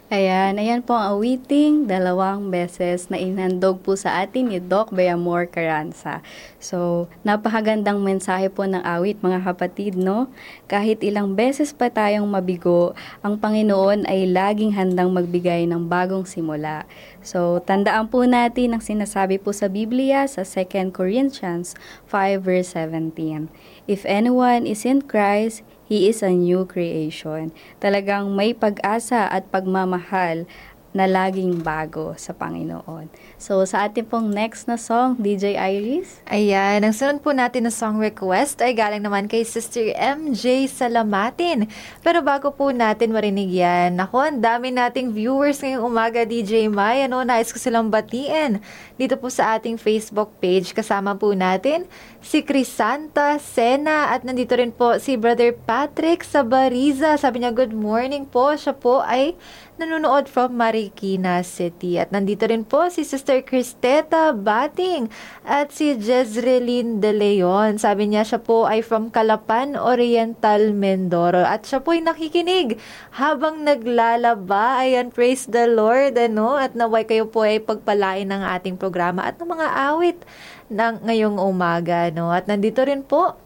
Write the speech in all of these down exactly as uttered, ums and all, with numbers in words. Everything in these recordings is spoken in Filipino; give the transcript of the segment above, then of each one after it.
Ayan, ayan po ang awiting dalawang beses na inhandog po sa atin ni Doc Bayamor Caranza. So, napakagandang mensahe po ng awit mga kapatid, no? Kahit ilang beses pa tayong mabigo, ang Panginoon ay laging handang magbigay ng bagong simula. So, tandaan po natin ang sinasabi po sa Biblia sa Second Corinthians five verse seventeen. If anyone is in Christ, he is a new creation. Talagang may pag-asa at pagmamahal na laging bago sa Panginoon. So, sa ating pong next na song, D J Iris. Ayan, ang sunod po natin na song request ay galing naman kay Sister M J Salamatin. Pero bago po natin marinig yan, ako, ang dami nating viewers ngayong umaga, D J Mai. Ano, nais ko silang batiin dito po sa ating Facebook page. Kasama po natin si Crisanta Sena at nandito rin po si Brother Patrick Sabariza. Sabi niya, good morning po. Siya po ay nanonood from Marikina City. At nandito rin po si Sister Cristeta Bating at si Jezreelin De Leon. Sabi niya, siya po ay from Calapan Oriental, Mindoro. At siya po ay nakikinig habang naglalaba. Ayan, praise the Lord. Ano? At naway kayo po ay pagpalain ng ating programa at ng mga awit ng ngayong umaga. No? At nandito rin po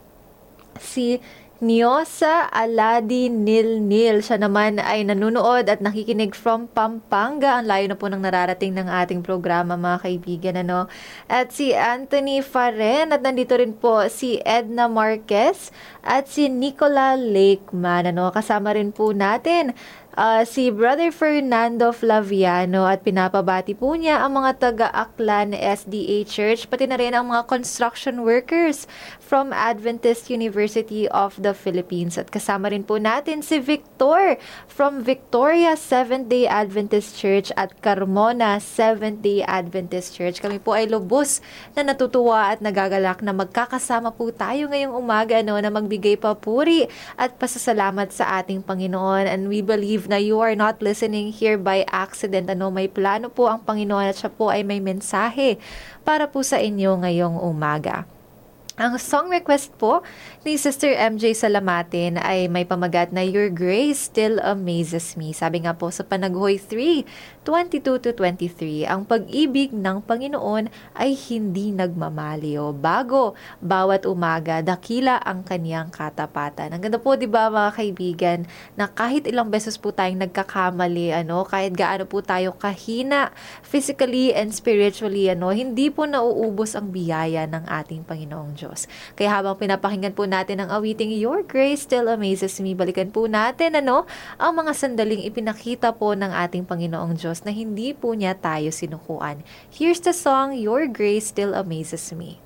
si Niosa Aladi Nil Nil. Siya naman ay nanunood at nakikinig from Pampanga. Ang layo na po ng nararating ng ating programa, mga kaibigan. Ano? At si Anthony Faren at nandito rin po si Edna Marquez at si Nicola Lakeman. Ano? Kasama rin po natin Uh, si Brother Fernando Flaviano at pinapabati po niya ang mga taga-Aklan S D A Church, pati na rin ang mga construction workers from Adventist University of the Philippines. At kasama rin po natin si Victor from Victoria Seventh-day Adventist Church at Carmona Seventh-day Adventist Church. Kami po ay lubos na natutuwa at nagagalak na magkakasama po tayo ngayong umaga, no, na magbigay papuri at pasasalamat sa ating Panginoon. And we believe na you are not listening here by accident. Ano, may plano po ang Panginoon at siya po ay may mensahe para po sa inyo ngayong umaga. Ang song request po ni Sister M J Salamatin ay may pamagat na Your Grace Still Amazes Me. Sabi nga po sa Panaghoy three, twenty-two to twenty-three, ang pag-ibig ng Panginoon ay hindi nagmamaliw. Bago, bawat umaga, dakila ang kaniyang katapatan. Ang ganda po, di ba mga kaibigan, na kahit ilang beses po tayong nagkakamali, ano, kahit gaano po tayo kahina, physically and spiritually, ano, hindi po nauubos ang biyaya ng ating Panginoong Diyos. Kaya habang pinapakinggan po natin ang awiting Your Grace Still Amazes Me, balikan po natin ano, ang mga sandaling ipinakita po ng ating Panginoong Diyos na hindi po niya tayo sinukuan. Here's the song Your Grace Still Amazes Me.